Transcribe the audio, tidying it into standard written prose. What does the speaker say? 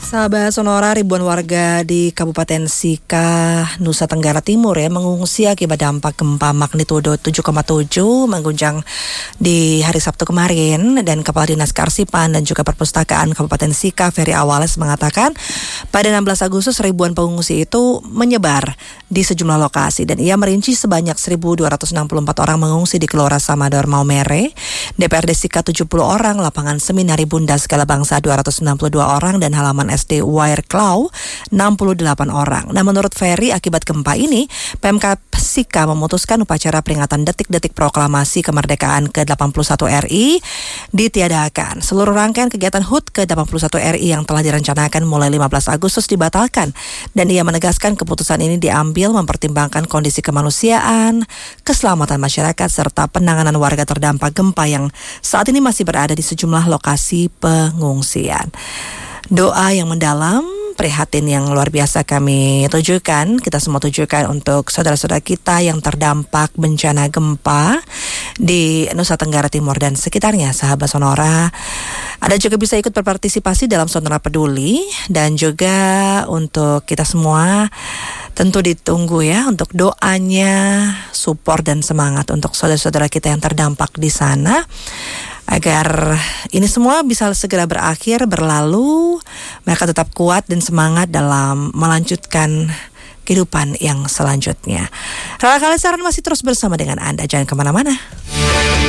Sahabat Sonora, ribuan warga di Kabupaten Sika, Nusa Tenggara Timur mengungsi akibat dampak gempa magnitudo 7,7 mengguncang di hari Sabtu kemarin. Dan Kepala Dinas Kearsipan dan juga Perpustakaan Kabupaten Sika, Ferry Awales, mengatakan pada 16 Agustus ribuan pengungsi itu menyebar di sejumlah lokasi dan ia merinci sebanyak 1.264 orang mengungsi di Kelora Samador Maumere, DPRD Sika 70 orang, Lapangan Seminari Bunda Segala Bangsa 292 orang dan halaman SD Wire Claw 68 orang. Nah, menurut Ferry, akibat gempa ini, Pemkab Sika memutuskan upacara peringatan detik-detik proklamasi kemerdekaan ke-81 RI ditiadakan. Seluruh rangkaian kegiatan HUT ke-81 RI yang telah direncanakan mulai 15 Agustus dibatalkan. Dan ia menegaskan keputusan ini diambil mempertimbangkan kondisi kemanusiaan, keselamatan masyarakat, serta penanganan warga terdampak gempa yang saat ini masih berada di sejumlah lokasi pengungsian. Doa yang mendalam, prihatin yang luar biasa kita semua tujukan untuk saudara-saudara kita yang terdampak bencana gempa di Nusa Tenggara Timur dan sekitarnya. Sahabat Sonora, Anda juga bisa ikut berpartisipasi dalam Sonora Peduli, dan juga untuk kita semua tentu ditunggu untuk doanya, support dan semangat untuk saudara-saudara kita yang terdampak di sana, agar ini semua bisa segera berakhir, berlalu, mereka tetap kuat dan semangat dalam melanjutkan kehidupan yang selanjutnya. Rara Kalesaran masih terus bersama dengan Anda, jangan kemana-mana.